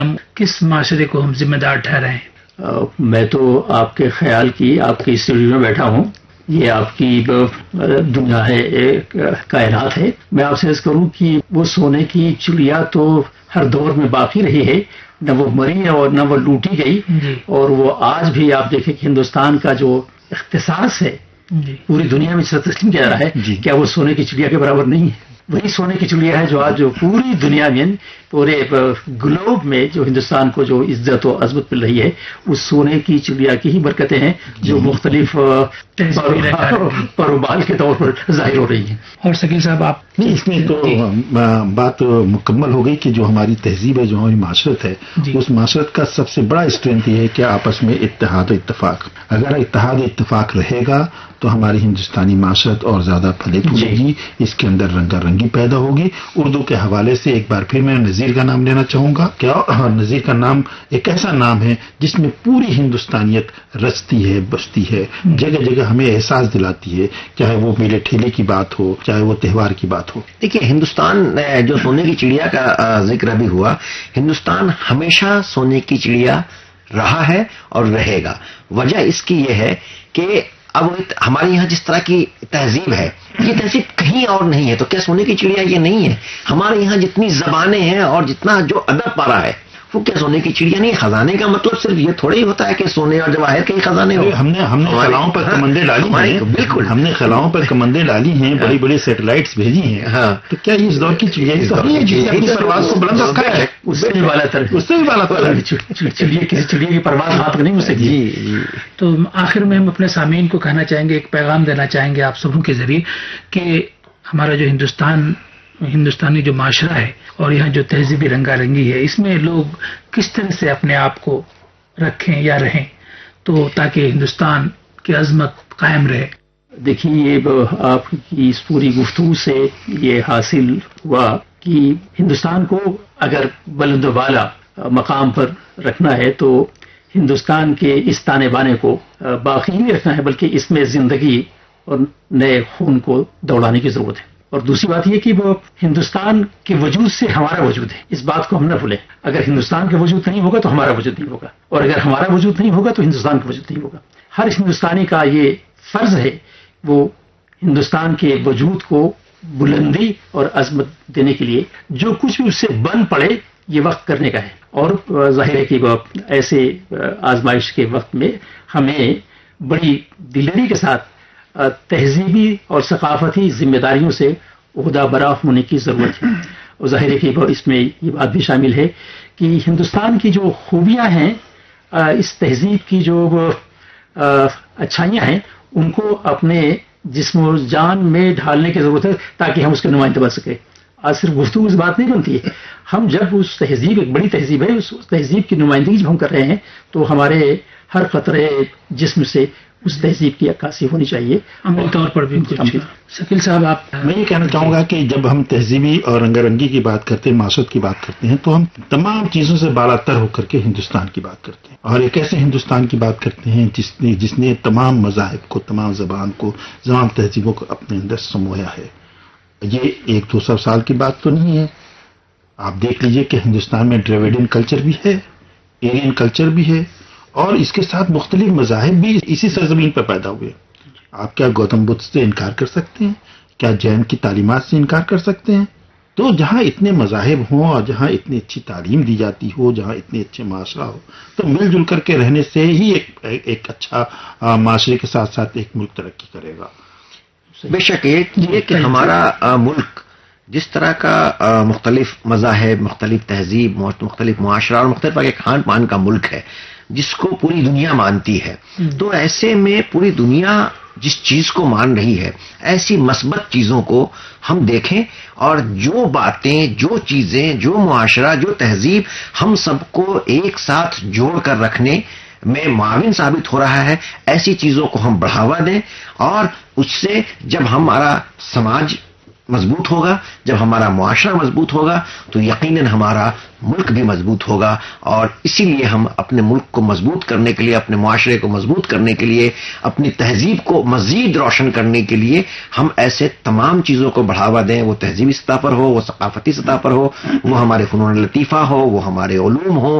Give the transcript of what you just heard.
ہم کس معاشرے کو ہم ذمہ دار ٹھہرائیں؟ میں تو آپ کے خیال کی آپ کے اسٹوڈیو میں بیٹھا ہوں، یہ آپ کی دنیا ہے، کائنات ہے. میں آپ سے عرض کروں کہ وہ سونے کی چڑیا تو ہر دور میں باقی رہی ہے، نہ وہ مری اور نہ وہ لوٹی گئی. اور وہ آج بھی آپ دیکھیں کہ ہندوستان کا جو اختصاص ہے پوری دنیا میں تسلیم کیا جا رہا ہے، کیا وہ سونے کی چڑیا کے برابر نہیں ہے؟ وہی سونے کی چڑیا ہے جو آج جو پوری دنیا میں، پورے گلوب میں جو ہندوستان کو جو عزت و عظمت مل رہی ہے، اس سونے کی چڑیا کی ہی برکتیں ہیں جو مختلف پروبال کے طور پر ظاہر ہو رہی ہیں. اور شکیل صاحب آپ نہیں، اس میں تو بات مکمل ہو گئی کہ جو ہماری تہذیب ہے، جو ہماری معاشرت ہے، اس معاشرت کا سب سے بڑا اسٹرینتھ یہ ہے کہ آپس میں اتحاد و اتفاق. اگر اتحاد و اتفاق رہے گا تو ہماری ہندوستانی معاشرت اور زیادہ پھلے پھولے گی، اس کے اندر رنگا رنگی پیدا ہوگی. اردو کے حوالے سے ایک بار پھر میں نذیر کا نام لینا چاہوں گا. کیا نذیر کا نام ایک ایسا نام ہے جس میں پوری ہندوستانیت رچتی ہے، بستی ہے، جگہ جگہ ہمیں احساس دلاتی ہے، چاہے وہ میلے ٹھیلے کی بات ہو، چاہے وہ تہوار کی بات ہو. دیکھیے، ہندوستان جو سونے کی چڑیا کا ذکر ابھی ہوا، ہندوستان ہمیشہ سونے کی چڑیا رہا ہے اور رہے گا. وجہ اس کی یہ ہے کہ اب ہمارے یہاں جس طرح کی تہذیب ہے، یہ تہذیب کہیں اور نہیں ہے. تو کیا سونے کی چڑیا یہ نہیں ہے؟ ہمارے یہاں جتنی زبانیں ہیں اور جتنا جو ادب پارا ہے، وہ کیا سونے کی چڑیا نہیں؟ خزانے کا مطلب صرف یہ تھوڑا ہی ہوتا ہے کہ سونے اور جواہر کے ہی خزانے ہو. ہم نے خلاؤں پر کمندیں ڈالی ہیں، بالکل ہم نے خلاؤں پر کمندیں ڈالی ہیں، بڑی بڑی سیٹلائٹس بھیجی ہیں. تو کیا یہ اس دور کی چڑیا پرواز کو بلند رکھا ہے؟ اس سے بھی بالا تر چڑیا کی پرواز آپ نہیں ہو سکتی. تو آخر میں ہم اپنے سامعین کو کہنا چاہیں گے، ایک پیغام دینا چاہیں گے آپ سبوں کے ذریعے کہ ہمارا جو ہندوستانی جو معاشرہ ہے اور یہاں جو تہذیبی رنگا رنگی ہے، اس میں لوگ کس طرح سے اپنے آپ کو رکھیں یا رہیں تو تاکہ ہندوستان کی عظمت قائم رہے. دیکھیے، یہ آپ کی اس پوری گفتگو سے یہ حاصل ہوا کہ ہندوستان کو اگر بلند و بالا مقام پر رکھنا ہے تو ہندوستان کے اس تانے بانے کو باقی نہیں رکھنا ہے، بلکہ اس میں زندگی اور نئے خون کو دوڑانے کی ضرورت ہے. اور دوسری بات یہ کہ وہ ہندوستان کے وجود سے ہمارا وجود ہے، اس بات کو ہم نہ بھولیں. اگر ہندوستان کا وجود نہیں ہوگا تو ہمارا وجود نہیں ہوگا، اور اگر ہمارا وجود نہیں ہوگا تو ہندوستان کا وجود نہیں ہوگا. ہر ہندوستانی کا یہ فرض ہے وہ ہندوستان کے وجود کو بلندی اور عظمت دینے کے لیے جو کچھ بھی اس سے بن پڑے یہ وقت کرنے کا ہے. اور ظاہر ہے کہ ایسے آزمائش کے وقت میں ہمیں بڑی دلری کے ساتھ تہذیبی اور ثقافتی ذمہ داریوں سے عہدہ برا ہونے کی ضرورت ہے. اور ظاہر ہے کہ اس میں یہ بات بھی شامل ہے کہ ہندوستان کی جو خوبیاں ہیں، اس تہذیب کی جو اچھائیاں ہیں، ان کو اپنے جسم و جان میں ڈھالنے کی ضرورت ہے تاکہ ہم اس کے نمائندے بن سکیں. آج صرف گفتگو اس بات نہیں بنتی ہے. ہم جب اس تہذیب، ایک بڑی تہذیب ہے، اس تہذیب کی نمائندگی جب ہم کر رہے ہیں تو ہمارے ہر قطرے جسم سے اس تہذیب کی عکاسی ہونی چاہیے عملی طور پر بھی. شکیل صاحب، آپ میں یہ کہنا چاہوں گا کہ جب ہم تہذیبی اور رنگا رنگی کی بات کرتے ہیں، معاشرت کی بات کرتے ہیں، تو ہم تمام چیزوں سے بالا تر ہو کر کے ہندوستان کی بات کرتے ہیں، اور ایک ایسے ہندوستان کی بات کرتے ہیں جس نے تمام مذاہب کو، تمام زبان کو، تمام تہذیبوں کو اپنے اندر سمویا ہے. یہ 100-200 سال کی بات تو نہیں ہے. آپ دیکھ لیجئے کہ ہندوستان میں ڈریویڈین کلچر بھی ہے، ایرین کلچر بھی ہے، اور اس کے ساتھ مختلف مذاہب بھی اسی سرزمین پر پیدا ہوئے. آپ کیا گوتم بدھ سے انکار کر سکتے ہیں؟ کیا جین کی تعلیمات سے انکار کر سکتے ہیں؟ تو جہاں اتنے مذاہب ہوں اور جہاں اتنی اچھی تعلیم دی جاتی ہو، جہاں اتنے اچھے معاشرہ ہو، تو مل جل کر کے رہنے سے ہی ایک اچھا معاشرے کے ساتھ ساتھ ایک ملک ترقی کرے گا. بے شک یہ کہ ہمارا ملک جس طرح کا مختلف مذاہب، مختلف تہذیب، مختلف معاشرہ اور مختلف کھان پان کا ملک ہے جس کو پوری دنیا مانتی ہے، تو ایسے میں پوری دنیا جس چیز کو مان رہی ہے، ایسی مثبت چیزوں کو ہم دیکھیں، اور جو باتیں، جو چیزیں، جو معاشرہ، جو تہذیب ہم سب کو ایک ساتھ جوڑ کر رکھنے میں معاون ثابت ہو رہا ہے، ایسی چیزوں کو ہم بڑھاوا دیں. اور اس سے جب ہمارا سماج مضبوط ہوگا. جب ہمارا معاشرہ مضبوط ہوگا تو یقیناً ہمارا ملک بھی مضبوط ہوگا. اور اسی لیے ہم اپنے ملک کو مضبوط کرنے کے لیے، اپنے معاشرے کو مضبوط کرنے کے لیے، اپنی تہذیب کو مزید روشن کرنے کے لیے ہم ایسے تمام چیزوں کو بڑھاوا دیں. وہ تہذیبی سطح پر ہو، وہ ثقافتی سطح پر ہو، وہ ہمارے فنون لطیفہ ہو، وہ ہمارے علوم ہو،